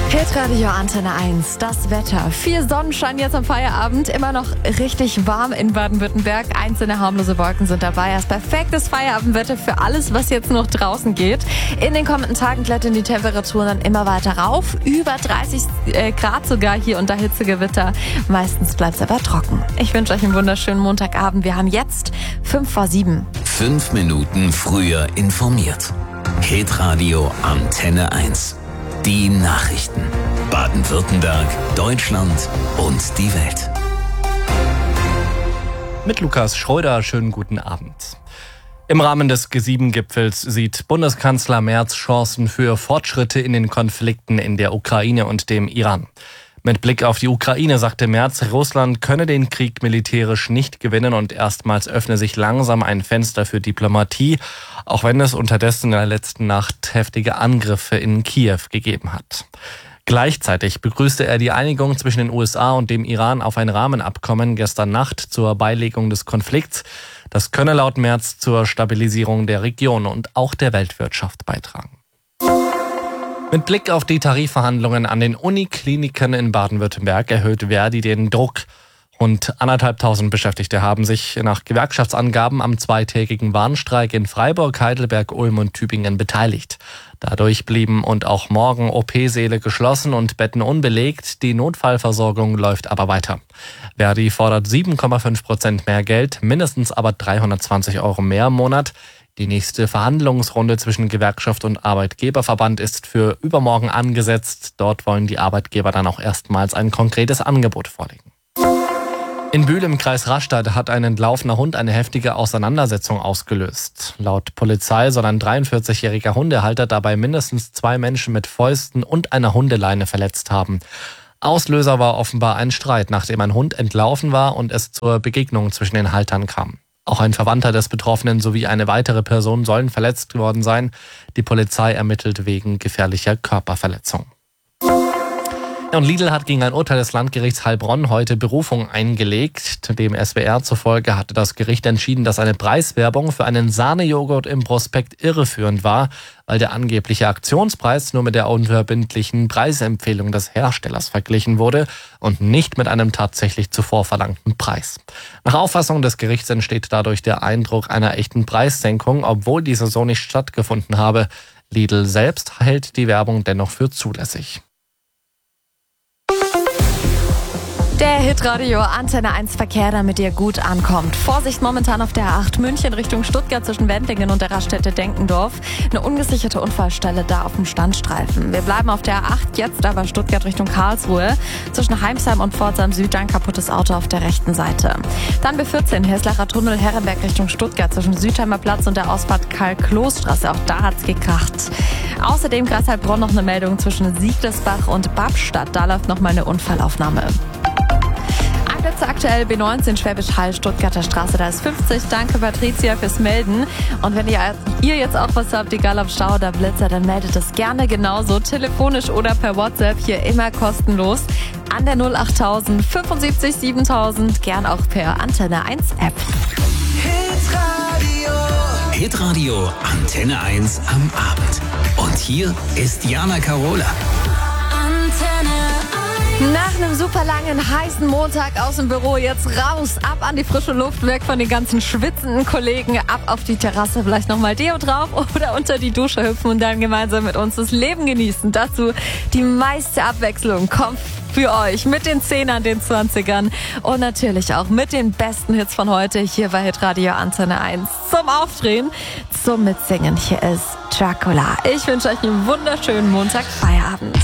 Hitradio Antenne 1, das Wetter. Viel Sonnenschein jetzt am Feierabend, immer noch richtig warm in Baden-Württemberg. Einzelne harmlose Wolken sind dabei. Das perfektes Feierabendwetter für alles, was jetzt noch draußen geht. In den kommenden Tagen klettern die Temperaturen dann immer weiter rauf. Über 30 Grad sogar hier unter Hitzegewitter. Meistens bleibt es aber trocken. Ich wünsche euch einen wunderschönen Montagabend. Wir haben jetzt 6:55. 5 Minuten früher informiert. Hitradio Antenne 1. Die Nachrichten. Baden-Württemberg, Deutschland und die Welt. Mit Lukas Schröder, schönen guten Abend. Im Rahmen des G7-Gipfels sieht Bundeskanzler Merz Chancen für Fortschritte in den Konflikten in der Ukraine und dem Iran. Mit Blick auf die Ukraine sagte Merz, Russland könne den Krieg militärisch nicht gewinnen und erstmals öffne sich langsam ein Fenster für Diplomatie, auch wenn es unterdessen in der letzten Nacht heftige Angriffe in Kiew gegeben hat. Gleichzeitig begrüßte er die Einigung zwischen den USA und dem Iran auf ein Rahmenabkommen gestern Nacht zur Beilegung des Konflikts. Das könne laut Merz zur Stabilisierung der Region und auch der Weltwirtschaft beitragen. Mit Blick auf die Tarifverhandlungen an den Unikliniken in Baden-Württemberg erhöht Verdi den Druck. Rund 1.500 Beschäftigte haben sich nach Gewerkschaftsangaben am zweitägigen Warnstreik in Freiburg, Heidelberg, Ulm und Tübingen beteiligt. Dadurch blieben und auch morgen OP-Säle geschlossen und Betten unbelegt. Die Notfallversorgung läuft aber weiter. Verdi fordert 7,5% mehr Geld, mindestens aber 320 € mehr im Monat. Die nächste Verhandlungsrunde zwischen Gewerkschaft und Arbeitgeberverband ist für übermorgen angesetzt. Dort wollen die Arbeitgeber dann auch erstmals ein konkretes Angebot vorlegen. In Bühl im Kreis Rastatt hat ein entlaufener Hund eine heftige Auseinandersetzung ausgelöst. Laut Polizei soll ein 43-jähriger Hundehalter dabei mindestens 2 Menschen mit Fäusten und einer Hundeleine verletzt haben. Auslöser war offenbar ein Streit, nachdem ein Hund entlaufen war und es zur Begegnung zwischen den Haltern kam. Auch ein Verwandter des Betroffenen sowie eine weitere Person sollen verletzt worden sein. Die Polizei ermittelt wegen gefährlicher Körperverletzung. Und Lidl hat gegen ein Urteil des Landgerichts Heilbronn heute Berufung eingelegt. Dem SWR zufolge hatte das Gericht entschieden, dass eine Preiswerbung für einen Sahnejoghurt im Prospekt irreführend war, weil der angebliche Aktionspreis nur mit der unverbindlichen Preisempfehlung des Herstellers verglichen wurde und nicht mit einem tatsächlich zuvor verlangten Preis. Nach Auffassung des Gerichts entsteht dadurch der Eindruck einer echten Preissenkung, obwohl diese so nicht stattgefunden habe. Lidl selbst hält die Werbung dennoch für zulässig. Der Hitradio Antenne 1 Verkehr, damit ihr gut ankommt. Vorsicht momentan auf der A8 München Richtung Stuttgart zwischen Wendlingen und der Raststätte Denkendorf. Eine ungesicherte Unfallstelle da auf dem Standstreifen. Wir bleiben auf der A8 jetzt aber Stuttgart Richtung Karlsruhe. Zwischen Heimsheim und Pforzheim Süd ein kaputtes Auto auf der rechten Seite. Dann B14 Heslacher Tunnel Herrenberg Richtung Stuttgart zwischen Südheimer Platz und der Ausfahrt Karl-Kloß-Straße. Auch da hat's gekracht. Außerdem Kreis Heilbronn noch eine Meldung zwischen Sieglersbach und Babstadt. Da läuft nochmal eine Unfallaufnahme. Plätze aktuell B19 Schwäbisch Hall, Stuttgarter Straße, da ist 50. Danke Patricia fürs Melden. Und wenn ihr jetzt auch was habt, egal ob Stau oder Blitzer, dann meldet es gerne genauso, telefonisch oder per WhatsApp, hier immer kostenlos an der 08000 75 7000, gern auch per Antenne 1 App. Hitradio Antenne 1 am Abend. Und hier ist Jana Karola. Nach einem super langen, heißen Montag aus dem Büro jetzt raus, ab an die frische Luft, weg von den ganzen schwitzenden Kollegen, ab auf die Terrasse, vielleicht nochmal Deo drauf oder unter die Dusche hüpfen und dann gemeinsam mit uns das Leben genießen. Dazu die meiste Abwechslung kommt für euch mit den 10ern, den 20ern und natürlich auch mit den besten Hits von heute hier bei Hitradio Antenne 1 zum Aufdrehen, zum Mitsingen. Hier ist Dracula. Ich wünsche euch einen wunderschönen Montag, Feierabend.